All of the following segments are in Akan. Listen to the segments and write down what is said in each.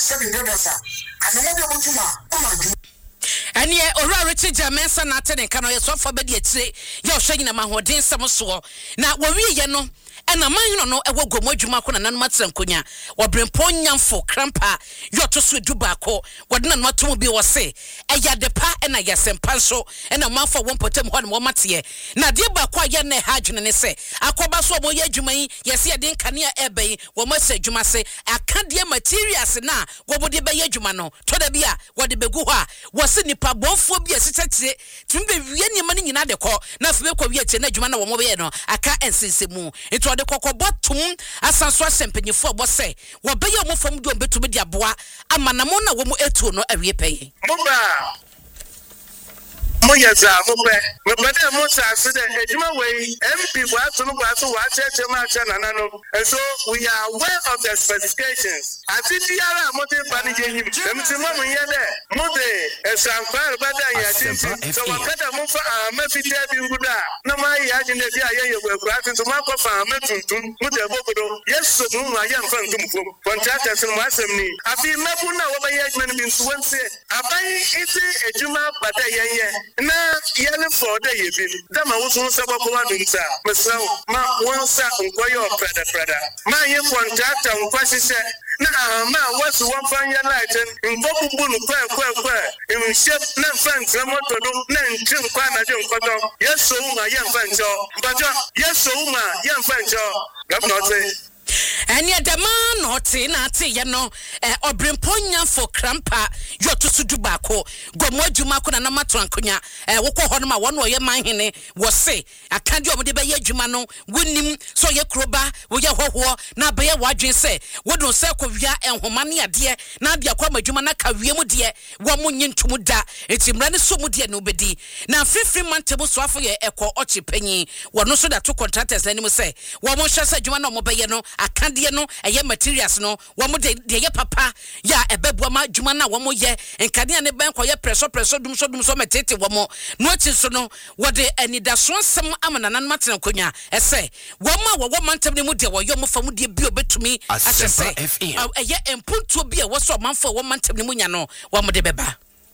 $7. And I want to and ye ora Richard Jamensa na tene kano ye so for be de tire ye o hwanyina mahoden sem so na wo wie ye no ena man no ewo gomo adwuma ko na nanu matran konya wo brempo nyamfo krampa yo to so dubako wo de nanu atom bi wo se eya depa ena yasempa so ena manfo wo potem ho na wo mate na de ba kwa ye na ha dwene ne se akoba so mo ye adwuma yi ye se de nkanea ebe wo ma se adwuma se akade materials na wo bo de be ye adwuma no to da bia wo de begu ho a wo se nipa bonfo bi asitetire tumbe wie ni ma ni nyina de ko na fe be kwa wie che na adwuma na wo mo be no aka ensensemu eto de kokobotum asanso asempanyifo bo se wo be ye mo fam do betumi de aboa amanamo na wo mo etu no awie peye Moyaza mobe mebada mosa aside ejuma wey MP Boato wa cheche ma chana nano and so we are aware of the specifications ati biara mote banije him emti mo yede mode esanfar bada ya tinti so wakata mo fa amafiti abi nguda na ma ya jine bi aye yegwa ati so ma ko fa ametuntun mode bogodo yeso dum ma ya mfa ntum fo contractors mo asem ni afi mebu na wo ba ye jine bi nsuwanse abai iti ejuma bada ye na yele for the yebi dama wusun sabo ko wa dunta mesraw ma wonsa nkoyo prada ma ye contractor nkwasise na ma wasu won fanya light nkobubu nu kwa imshep na fantra moto do na ntrim kwa na je nkodo yeso uma ye mfancho bajo yeso uma ye mfancho governor say eni adama no te na te ye no obremponya for krampa yo to su dubako gomo adwuma ko na na mato ankonya wokọ ho no ma wono ye manhene wo se akade omde be ye adwuma no wonim so ye kroba wo ye hoho na be ye wadwen se wodon se ko wia enhoma ne ade na bia kwa madwuma na ka wie mu de wo mo nyintum da etimra ne so mu de na obedi na free mantebo so afo ye ekọ ochi panyi wono so da to contractors na nim se wo mo hwese adwuma na mo be ye no akade no eye materials no wo mo de ye papa ya ebebua ma adwuma na wo mo ye nkade ne ben ko ye preso dum so metete wo mo no achi so no wo de anidaso nsem amana nan matena konya ese wo ma wo mantem ne mu de wo yo mo fa mu de bi obetumi asese eye empuntuo bi e wo so manfo wo mantem ne mu nya no wo mo de beba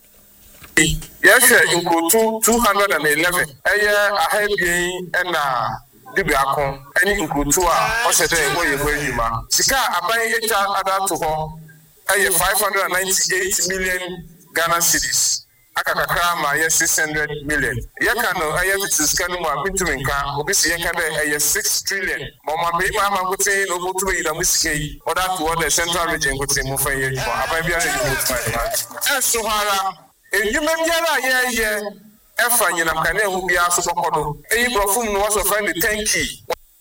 yes inkutu 211 eye ahabien na dibiako eni inkutu a o sede wo ye hwanyima sika aban echa adato ho eye 598 million Ghana cedis akakakra ma ye 600 million yakano eye bitiskanu mu abituminka obisi yakade eye 6 trillion mama be mama gote no botu yi da musike oda to the central region gote mu fa ye for aban bia na you find eso hara enyuma biara ye efa nyinam kan ehu bia so bokodo eyi brofum no so find the tanky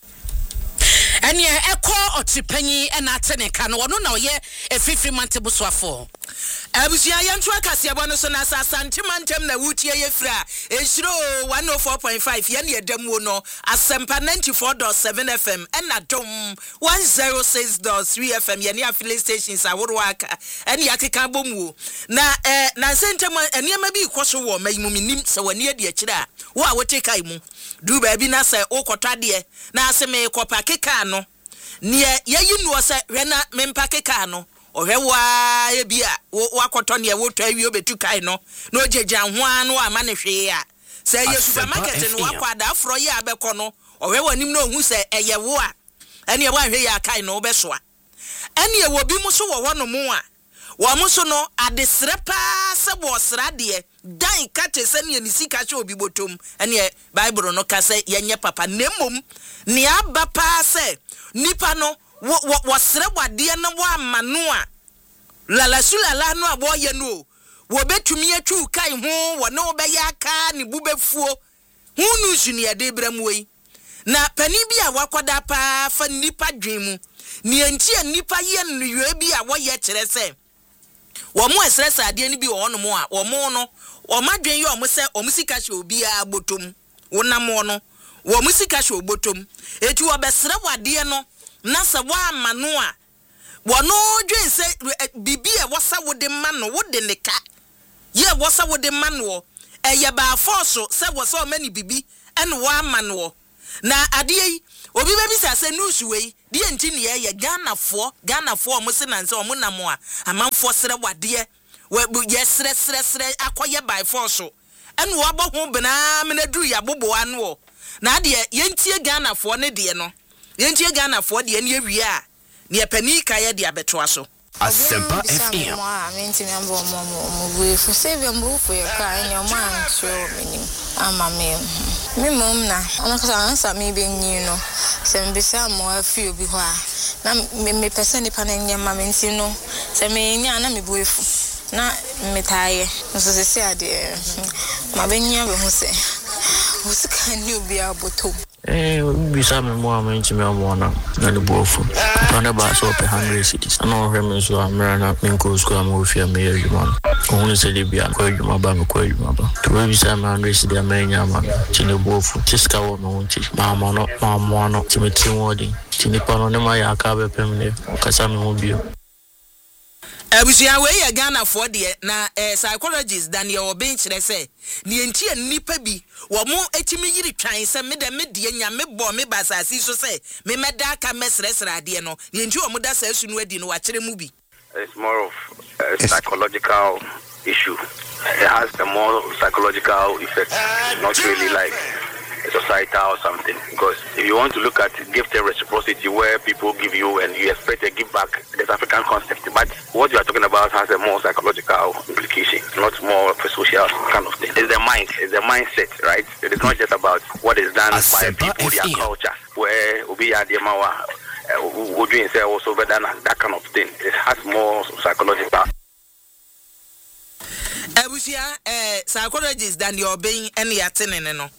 eni ekọ otipanyi na atene ka no wono na oye efifiri mantebo so afọ abusia yantu akase abo so na asantemantem na wutie ye fra ehiro 104.5 ye ne edamu no asempa 94.7 FM na dom 106.3 FM ye ne affiliate stations aworo aka ene yakeka bomu na na sentem enema bi ikoso wo mayimuminim se wani ade akira wo a wote kai mu du ba bi na se okotade na aseme kopa keka no ne yeyi no se rena mempa keka no ohwewa ye bia wakoto ne woto awi obetu kai no na ojeja ho anu ama ne hwe a se ye supermarket no wakwada afro ye abekọ no ohwewa nim na ohu se eye wo a ene wa hwe ya kai no obesoa ene ye wobi mu so wo no mu a wo mu so no adesrepa se bo srade dan kate se ne nisika che obi botom ene bible no ka se yenye papa nemom ne aba pa se nipa no wo sere wade na wo amano a lalasulala no abo ye no wo betumi atwu kai ho wo no be ya ka ne bubefuo hunu suni ade bramoi na pani bi a wakoda pa fa nipa dwen mu ne anti nipa ye nwe bi a wo ye kire se wo mo esresa ade ni bi wo no mo a wo mo no wo madwen ye o mo se o musika hye obi a botom wo na mo no wo musika hye obotom eti wo besere wade no na se wa amano a wono dwen se bibi e wosa wode mano wode ne ka ye wosa wode mano eye ba force se wosa o mani bibi ene wa amano na ade yi obi be bi sa se news we di enti ne ye Ghana for mo se nan se omo nam a amanfo sere wade we ye sere akoye by force en wo abo ho bena me na duru ya bobo anu na de yentie Ghana for ne de no yentie Ghana for de ne awie a ne pani ka ye de abetoa so Asempa FM. Bisa me mo amanti me amona na le bofu tona ba so pe 100 cities no hwem so amra na menko school am ofia me yuma ohun se de bia ko yuma ba to we bisa me 100 cities amenya ma chine bofu chiska wo no unti ma no timeti wodi chine pano ne ma ya ka be pem ne kasa me ho bio abusia we ya Ghana for de na psychologist Daniel Obenchire say ni enti nipa bi wo mo etimi yiri twan se me de nya me bo me basasi so say me meda ka mesresra de no ni enti wo mo da sa su no adi no wa kire mu bi. It's more of a psychological issue. It has a more psychological effect, not really like societal or something. Because if you want to look at gift and reciprocity, where people give you and you expect a give back, there's African concept. But what you are talking about has a more psychological implication, not more of a social kind of thing. It's the mind, it's the mindset, right? It is not just about what is done by people, their culture, where Obi Ademawa would you say also better than that kind of thing. It has more psychological. Psychologist Daniel Oben and Yatin no.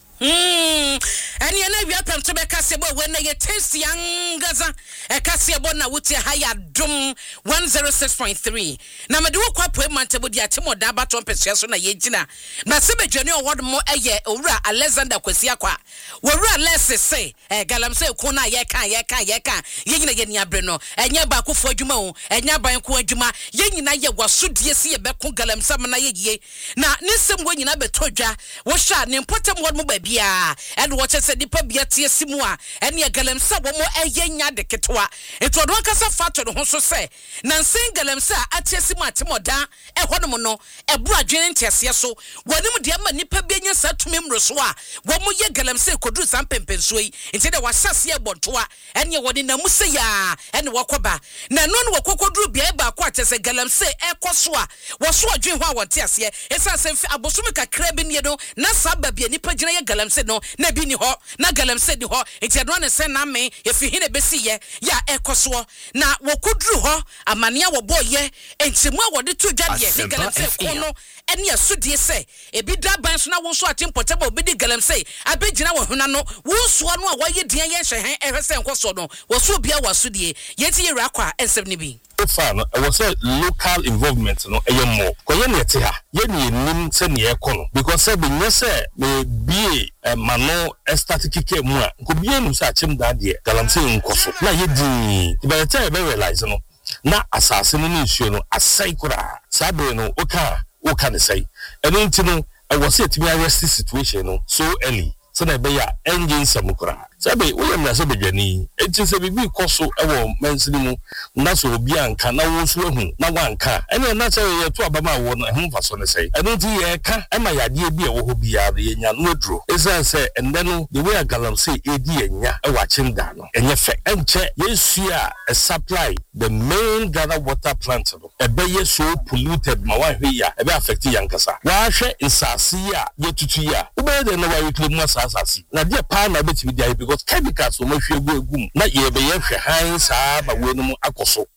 And you know, we are to be Cassiabo when they taste young Gaza, a Cassiabo na wuti haya dum 106.3. Na me do kwa poe mantebo dia timo da baton pesuaso na yegina. Na sebe jeni award mo eye owura Alexander Kwasia kwa. Wowura less say galamse ko na ye kan yegina ye ni abre no. Enye ba kofo adwuma o, enya ban ko adwuma. Ye nyina ye wasodie se ye beko galamse na ye. Na nisem wo nyina betodwa. Wo sha ne important word mo bia and what said the pub yet simua and ya galamsa wo mo enya de ketwa eto do kasa fato no so say na nsen galamsa atiasima timoda e hono no e bro adwene ntiase so wonim de ma nipa benya satumi mroso a wo mo ye galamsa kodu sampempenso yi nti de wasase e bontoa enye woni na musa ya ene wakoba na no no wakokoduru bia ba ko atese galamsa e koso a wo so adwen ho a wontiase esa semfi abosumi kakra bi ne do na saba bia nipa gina ye galamse no na bi ni ho na galamse di ho enti ado ne se na me efi hine besi ye ya ekoso na wokoduru ho amane a wo boye enti mu a wode to dwade ne galamse ko no ene asudie se ebi draban so na wo so atimportable obi di galamse abegina wo huna no wo so no a waye dian ye hwehwen ehwese enkoso no wo so bia wasudie yenti ye rakwa ensem ne bi fan was a local involvement no more koye ne te ha ye ne nim se ne ekono because say be nyese me bie mano static mu a ko bie nim sa chim da de galamse nkoso na ye di by the time be realize no na asase no nsuo no asai kura sabe no oka ne sai eno ntino was it me arrest situation no so early so na be ya engine samukura sabe wo na so be dwani enti se bibi koso ewo mansini mu na so obi anka na wo so hu na wanka ene na se ye to abama wo no hu fa so ne sei eno ti ye ka ema yade bi e wo ho bia ye nya no aduro esa se ende no the way galamse edi enya e wa chinda no enye fe enche yesu a supply the main gather water plant no e be ye so polluted ma wa hwe ya e be affect yankasa wa hwe insasi a ye tutu ya wo be de na wa yekle mu asasi na de pa na betimi dia because chemicals o ma hwe egum na ye be ye hwe han saa ba we no mu akoso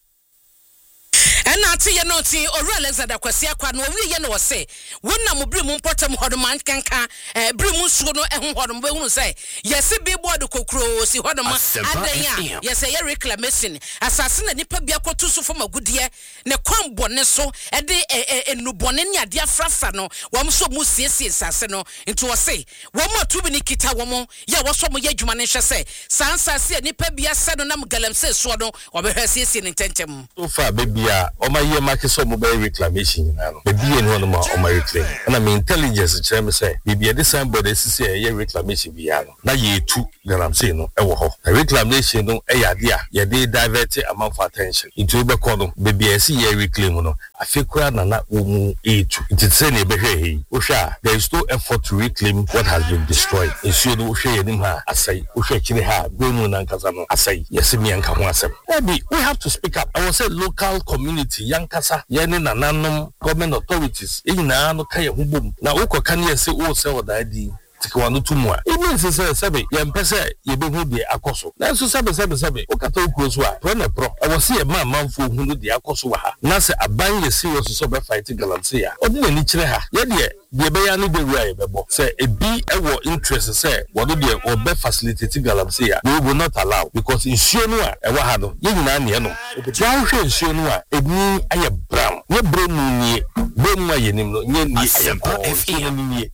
ena ati ye no ti oru Alexander Kwasia kwa no wi ye no se wonna mo bri mu importam hodoman kanka bri mu suo no ehun hodom be hunu se yesi billboard kokro si hodom adanya yesi ye reclamation asase na nipa bia kotu so fo magudie ne kwambo ne so e de enubone ne ade afrafa no wom so mu siesie sase no nti wo se wo mo tu bi ni kita wo mo ya wo so mo ye adwuma ne hwe se sansase nipa bia se no nam galamse so no wo be hwe siesie ne tentem so fa bia oma ye market so mobile reclamation na no be bi no ma oma reclaim na me intelligence chere me say bibia this somebody sisi ye reclamation bi ya no na ye tu garam say no e wo ho reclamation no e ya de a ye dey divert amount for attention into be call no bibia si ye reclaim no afekura na wo mu etu it say na be hwe wo hwa there is no effort to reclaim what has been destroyed issue no hwe ye nim ha asai wo hwe kire ha go mu na nkasa no asai yes me anka ho asem we have to speak up. I will say local community yankasa yene nananom government authorities ina no kaya hubum na uko kan yesi o se odadi tikwanu tumwa even se sebe yempese yebehu de akoso na so sebe o kata okuoso a pro na pro I will say manfo hunu de akoso wa ha na se aban yesi wo so be fight galantia odina ni kire ha ye de be ya no be wura ye bebo say ebi ewo interest say wodo de o be facilitate galantia we will not allow because issue no a ewa ha no ye nyina ne no ja hwe issue no a ebi aye brown ye brown ni brown aye nim no nye ni aye ni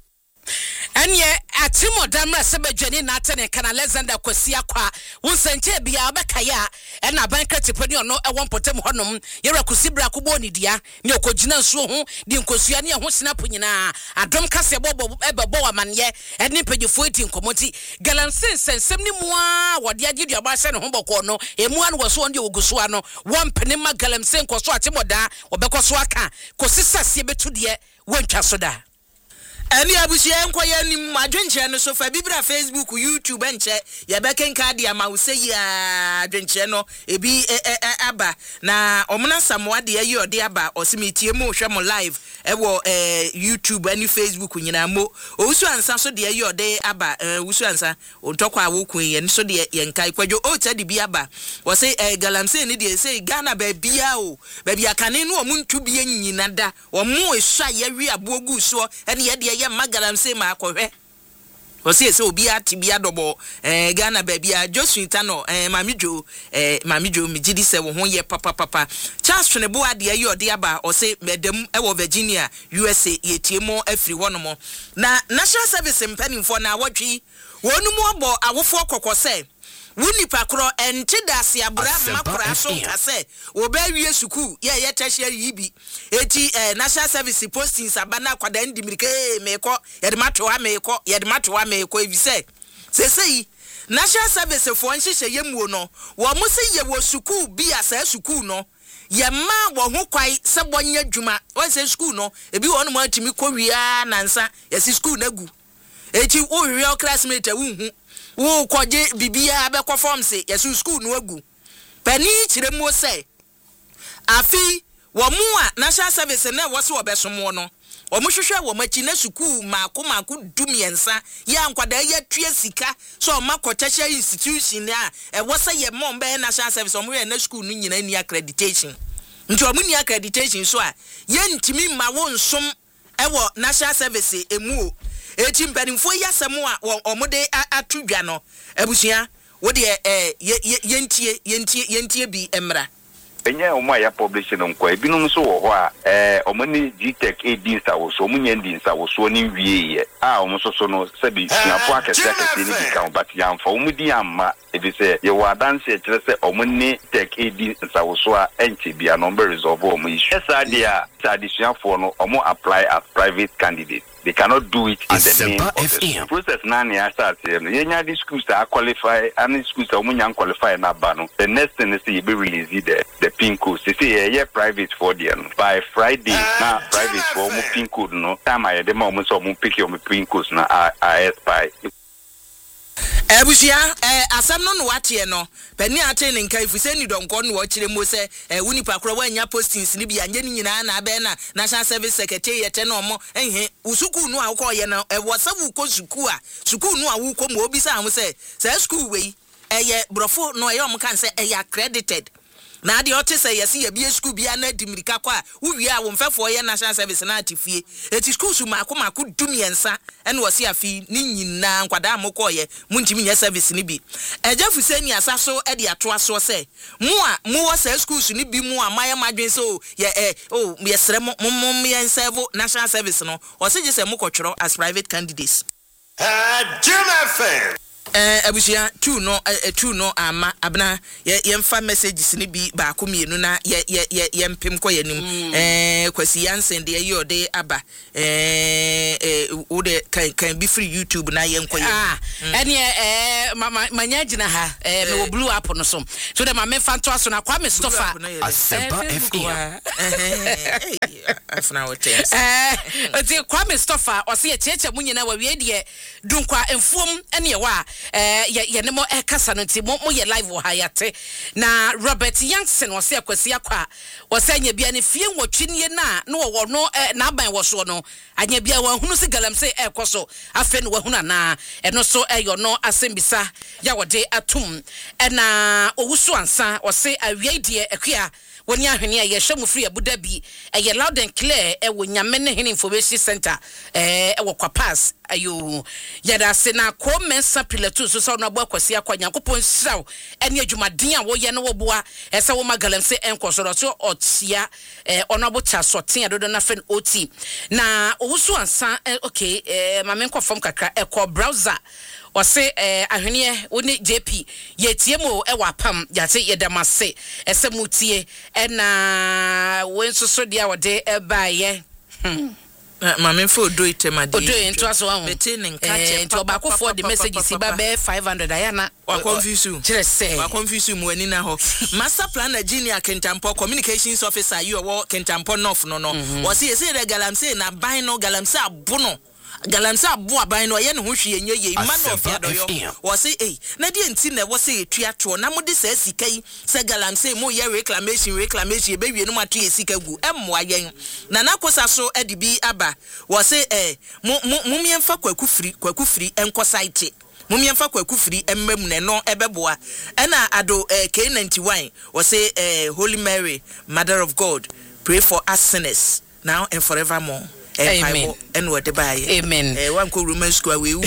Anye atimo damra sebedwani na atene kana Alexander Kwasi akwa wonsenche bia obekaya na abankrati poni ono ewon potem honom yera kusibra kubo ni dia ne okogina nsuo ho di nkosua ne ho snap nyina adom kase bobo ebebo wamanye ene pagifo eti nkomoti galansen sensem ni mua wode agidi abase ne ho boko no emu an wo so ndi oguso ano wompene ma galansen koso atimo da obekoso aka kosisase betu de wontwa so da Ani abusia enkoya ni adwenche no so fa bibra Facebook YouTube enche ye bekenka dia ma wo sei adwenche no ebi aba na omna samwa de ayi ode aba osimitie mu hwe mo live ewo YouTube ani Facebook nyina mo owusu ansa so de ayi ode aba wusu ansa ontokwa awokun ye so de yenkai kwadwo o ta de bi aba wo sei galamse ni de sei Ghana ba bia o ba bia kane no omuntu bi nyina da wo mo esua ye wi abogu so ene ye de ye magaram se ma akohwe osi ese obi atibia dobo Ghana babia Josuita no mamijo migidi se wo ho ye papa Charles Chenebo ade ayi ode aba ose medem e wo Virginia USA yetiemo afri wonomo na National Service mpanimfo na awotwi wonu mu obo awofo kokose wuni pakro entidasi Abraham makra so kase obawie suku ye tertiary yibi eti National Service postings abana kwada ndimirike meko yedemato meko evise sesei National Service fo nhihye yemuo no wo musi ye wo suku bi asa suku no ye ma wo ho kwai se bonya dwuma wo se suku no ebi wo no ma timi kowia nansa ye si suku nagu eti wo hwe classmate wuhu wo koje bibia be ko form se yesu school no agu pani kiremu se afi wo mu a National Service na wo se obesomo no wo mu hwehwe wo machi na school maako dumiensa ya nkwada ya tue sika so makotache institution a wo se ye mom be National Service wo ye na school no nyina ni accreditation nti wo mu ni accreditation so a ye ntimi ma wo nsom ewo National Service emu eti mpanimfo yasemu a omode atudwa no abusua wo de yentie bi emra enye omo ya publishing nko ebinum so wo ho a omoni GTech edinsa wo so omunye ndinsa wo so ni wieye a omo so no sabi siafo akese ni bika but yamfa omudi amma ebise ye wa dance e kire se omoni tech edinsa wo so a enche bia no be resolve omo issue esa dia traditionalfo no omo apply as private candidate. They cannot do it in the name of the process. Nani I start here. Yenya these schools that qualify, and schools that women qualify na bano. The next thing is to be released the pin code. They say yeah private for them by Friday. Now private for mu pin code no. Time I dem almost so mu pick your pin codes na I spy. Ebusia asam no watie no pani ate ne nkai fu se ni donko no wo kire mo se wuni pakro wa nya postings ni bia nya ni nyina na be na National Service Secretary yete no mo usuku no a wo ye na wo sabu ko suku a suku no a wo ko mo obi sa am se school we brofo no ye om kan se accredited na ade ote se yesi ye bia school bia na dimirika kwa wo wi a wo mfefo ye National Service na atifie eti school su maako dumiensa ene wo se afi ni nyina nkwada amoko ye muntimi nya service ni bi ejafu se ni asaso e de ato aso se mu wo se school su ni bi mu amaye madwen so ye ye sere mo ye serve National Service no o se je se mo kotworo as private candidates Jim FM Abusia two no ama abna yemfa messages ni bi ba ko mienu na yempem ko yanim kwasi yansen de yode aba wo de kan be free YouTube na yenko ene manya gina ha me wo blue app no so de ma me fanto aso na kwa me stoffer Asempa FM afna wotes oti kwa me stoffer o se ye cheche munyina wa wie de dunkwa enfuom ene ye wa ye ne mo kasa no ti mo ye live wo hayate na Robert Youngson wo se akwasi akwa wo se anya bia ne fie nwotwenie na wo no na aban wo so no anya bia wa hunu se galamse ekoso afa no wa hunu na eno so eyo no asembisa ya wode atum na owusu ansa wo se awie de akua woni ahwene ye hwemu free abuda bi ye loud and clear wo nyame ne hene information center wo kwa pass ayo yada se na ko mensa pilato so na bo akwasi akwa nyankopon siraw ene adwumaden a wo ye no wo boa ese wo magalamse enkoso so otia onobo cha soten adodo na fen oti na owusu ansa okay mame nkofom kakra ekọ browser wase ahwene woni JP yetie mo wapam yate yedamase ese mutie na wensoso dia wode baye mame fo do itemade odo ento aso wa betin nkache ento ba ko for the message si ba be 500 ayana wa confuse wa confuse mu ani na ho master plan Virginia Kentampo communications officer you wo Kentampo north no wase yesi de galamse na ban no galamse abono galamse abo aban no ye ne ho hwe enye ye man of yadoyo wase na die nti na wase etuato na mode sa sika yi se galamse mo ye reclamation e be wie no mato ye sika gu emmoa yen na nakosa so edibi aba wase mo miemfa kwaku free enko site mumiemfa kwaku free emmam ne no ebeboa na ado K91 wase Holy Mary Mother of God, pray for us sinners now and forevermore. Amen. And what buy. Amen. One cool room square we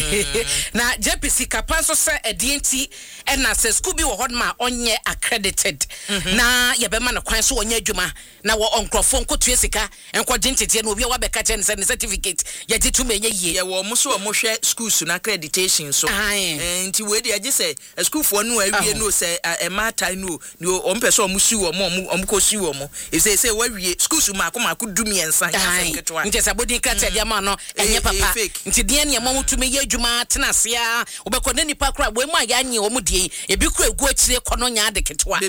na JPC kapanso se edienti and na se Scooby wo hodma onye accredited na yebema na kwan so onye adwuma na wo onkrofo nkotu esika enko gentete na obi wa beka chen se certificate ye jitu menye yie ye wo mo so mo hwe schools na accreditation so nti we dey age say school for no awie no say e matter no ni o mpese o musu wo mo ko su wo mo e say wa wie schools mako dumiensa ya nti sabodi kata dia ma no enye papa nti de ne mo mutume ye adwuma tenasia obekode nipa kra bo mu anya wo mu die ebi kra egu akire kono nya de ketwa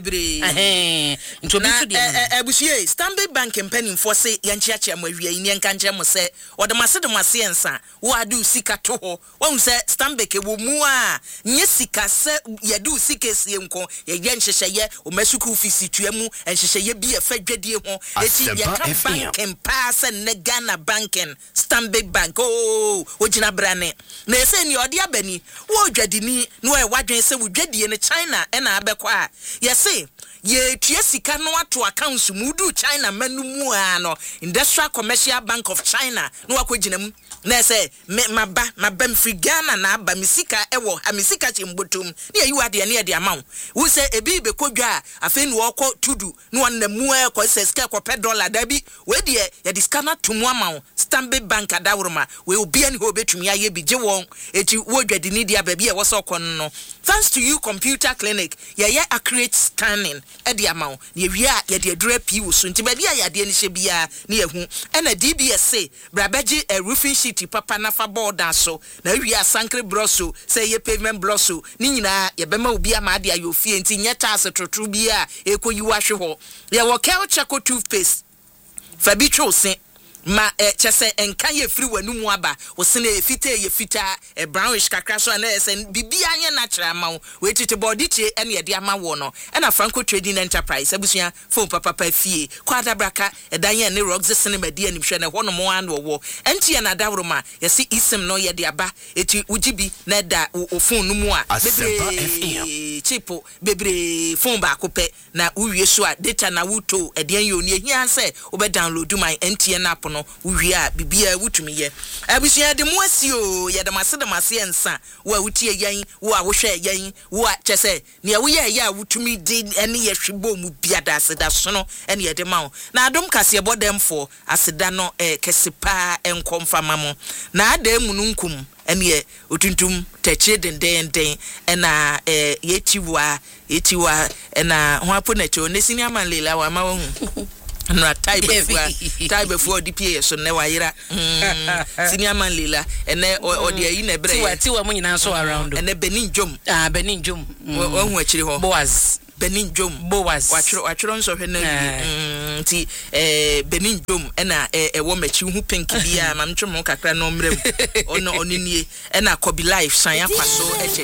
bebre nti obi so die abusie Stanbic Bank company for say yanchiachi amawie ni nka nche mo se odemase ensa wo adu sika to ho wo se Stanbic wo mu a nye sika se yadu sika sie nko ye yenhyehyeye o masuku ofisi tuamu enhyehyeye bi efa dwadie ho eti ye ka bank pass ne Ghana banking Stanbic Bank ojina brane na ese ni odi abani wo dwadini no e wadwen se wo dwadie ne China e na abekwa ye se ye tue sika no ato accounts mudu China manumu ano Industrial Commercial Bank of China no akogina mu na se maba mfri Ghana na aba misika ewo amisika chimbotom na yi wade na de amaw wo se ebi be kodwa afi no okọ tudu no namu e ko se sika ko $1 dabi we de ye diskana tumu amaw Stanbic Bank adawroma we obi ani ho betumi aye bi je won eti wo dwadi ni dia ba bi e wo so kon no thanks to you computer clinic ye accurate scanning edi amaw na wi a ye de adura pi wo so nti ba bia ya de ni hye bia na yehu na DBS say brabeji roofing sheet papa na fa board so na wi a sankre broso say ye pavement broso ni nyina ye bema obi ama de ayo fie nti nyeta ase trotro bia ekoyi wa hwe ho ye wo Kelchaco toothpaste fabi chose ma chese enka ye free wanumu aba wo se na ye fita brownish kakra so na ese bibia anye natural ma we tete body che ene ye de ama wo no na Franco Trading Enterprise abusia phone papa fie kwada braka edanye ne Roxy Cinema de ani hwe na ho no mo an wo enti ye na dawroma ye se isim no ye de aba eti ujibi na da o phone no mu a bebre chipo bebre phone ba kope na uwie so a data na wuto ede an ye oni ehia se wo be download my enti ye na no uwie a bibia wutumi ye abusua de mu asio ye de mase ensa wo a wutie yan wo a wo hwe yan wo a chese ne wo ye ya wutumi di ene ye hwebo mu biada aseda so no ene ye de ma wo na adom kase bodemfo aseda no kesepa enkomfama mo na adamu nunkum ene otuntum techire denden ena yetiwa ena ho apo na cho ne senior man lela wa ma wo no type for DPA so ne wa yira senior man lela ene ode ayi na bre tiwa mo nyina so around ene Benin Jom Benin Jom wo hu akiri ho Boaz Benin Jom Boaz watchero nso hwe na ti Benin Jom ena wo machi hu pink bia mam twemo kakra no mrem ono onini ena Kobe Life san akwaso